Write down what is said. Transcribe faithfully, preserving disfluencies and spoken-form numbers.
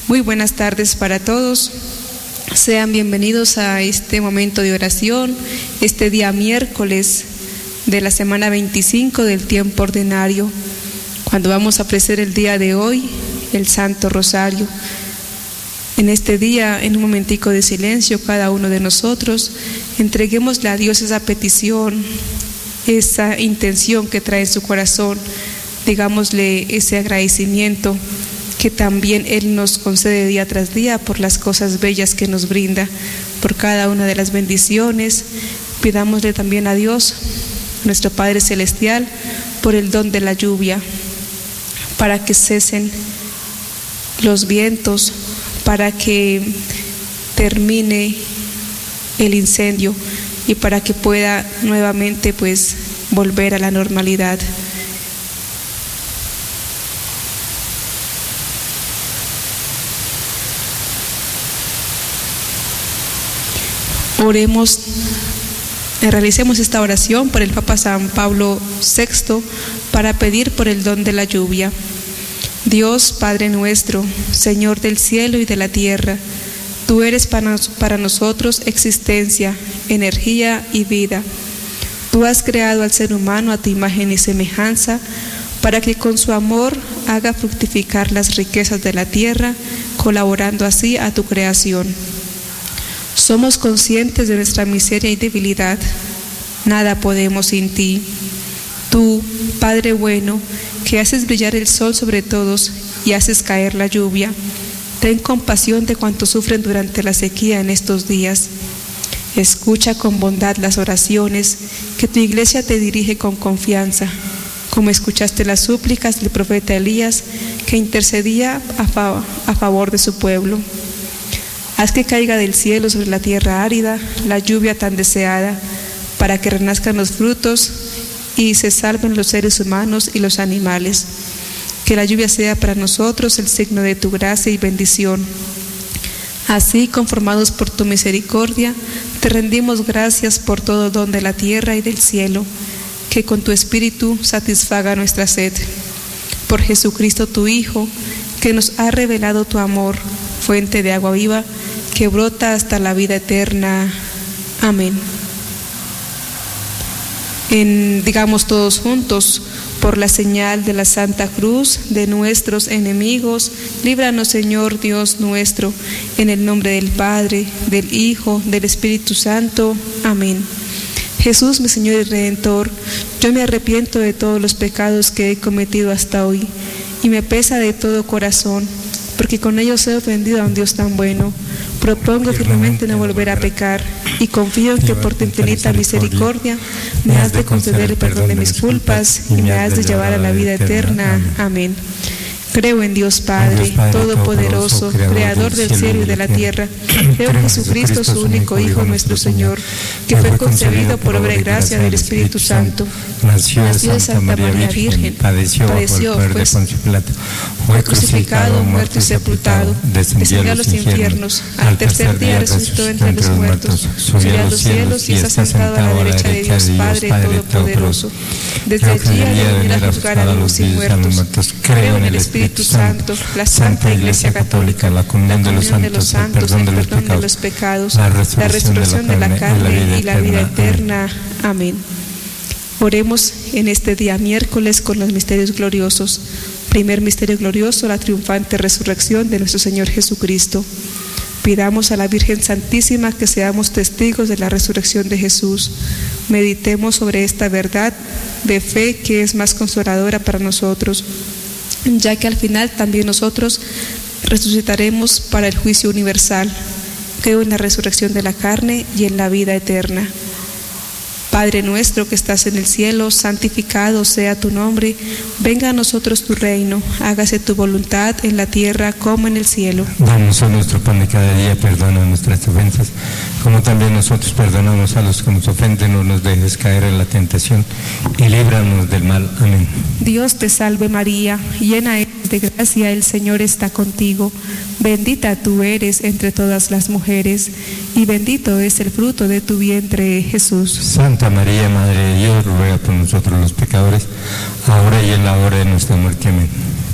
Muy buenas tardes para todos. Sean bienvenidos a este momento de oración, este día miércoles de la semana veinticinco del tiempo ordinario, cuando vamos a ofrecer el día de hoy, el Santo Rosario. En este día, en un momentico de silencio, cada uno de nosotros, entreguémosle a Dios esa petición, esa intención que trae en su corazón, digámosle ese agradecimiento que también Él nos concede día tras día por las cosas bellas que nos brinda, por cada una de las bendiciones. Pidámosle también a Dios, nuestro Padre Celestial, por el don de la lluvia, para que cesen los vientos, para que termine el incendio y para que pueda nuevamente pues volver a la normalidad. Oremos, realicemos esta oración por el Papa San Pablo sexto para pedir por el don de la lluvia. Dios, Padre nuestro, Señor del cielo y de la tierra, Tú eres para, nos, para nosotros existencia, energía y vida. Tú has creado al ser humano a Tu imagen y semejanza para que con su amor haga fructificar las riquezas de la tierra, colaborando así a Tu creación. Somos conscientes de nuestra miseria y debilidad. Nada podemos sin Ti. Tú, Padre bueno, que haces brillar el sol sobre todos y haces caer la lluvia, ten compasión de cuantos sufren durante la sequía en estos días. Escucha con bondad las oraciones que Tu iglesia te dirige con confianza, como escuchaste las súplicas del profeta Elías, que intercedía a, fa- a favor de su pueblo. Haz que caiga del cielo sobre la tierra árida la lluvia tan deseada, para que renazcan los frutos y se salven los seres humanos y los animales. Que la lluvia sea para nosotros el signo de Tu gracia y bendición. Así, conformados por Tu misericordia, te rendimos gracias por todo don de la tierra y del cielo, que con Tu Espíritu satisfaga nuestra sed. Por Jesucristo Tu Hijo, que nos ha revelado Tu amor, fuente de agua viva, que brota hasta la vida eterna. Amén. En, digamos todos juntos, por la señal de la Santa Cruz de nuestros enemigos, líbranos, Señor Dios nuestro, en el nombre del Padre, del Hijo, del Espíritu Santo. Amén. Jesús, mi Señor y Redentor, yo me arrepiento de todos los pecados que he cometido hasta hoy, y me pesa de todo corazón, porque con ellos he ofendido a un Dios tan bueno. Propongo firmemente no volver a pecar y confío en que por Tu infinita misericordia me has de conceder el perdón de mis culpas y me has de llevar a la vida eterna. Amén. Creo en Dios Padre, Dios Padre Todopoderoso, Creador del cielo y de la tierra. Creo en Jesucristo, su único Hijo, nuestro Señor, que fue concebido por obra y gracia del Espíritu Santo. Nació de Santa María Virgen, padeció bajo el poder de Poncio Pilato, fue crucificado, muerto y sepultado, descendió a los infiernos, al tercer día resucitó entre los muertos, subió a los cielos y está sentado a la derecha de Dios Padre Todopoderoso. Desde allí ha de venir a juzgar a vivos y muertos. Creo en el Espíritu Santo, la Santa Iglesia Católica, la comunión de los santos, el perdón de los pecados, la resurrección de la carne y la vida eterna. Amén. Oremos en este día miércoles con los misterios gloriosos. Primer misterio glorioso, la triunfante resurrección de nuestro Señor Jesucristo. Pidamos a la Virgen Santísima que seamos testigos de la resurrección de Jesús. Meditemos sobre esta verdad de fe que es más consoladora para nosotros, ya que al final también nosotros resucitaremos para el juicio universal. Creo en la resurrección de la carne y en la vida eterna. Padre nuestro que estás en el cielo, santificado sea tu nombre, venga a nosotros tu reino, hágase tu voluntad en la tierra como en el cielo. Danos hoy nuestro pan de cada día, perdona nuestras ofensas, como también nosotros perdonamos a los que nos ofenden, no nos dejes caer en la tentación y líbranos del mal. Amén. Dios te salve María, llena eres de gracia, el Señor está contigo, bendita tú eres entre todas las mujeres, y bendito es el fruto de tu vientre, Jesús. Santa María, Madre de Dios, ruega por nosotros los pecadores, ahora y en la hora de nuestra muerte. Amén.